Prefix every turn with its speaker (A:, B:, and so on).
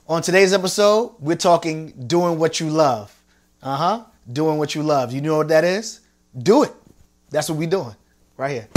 A: On today's episode, we're talking doing what you love. Doing what you love. You know what that is? Do it. That's what we're doing right here.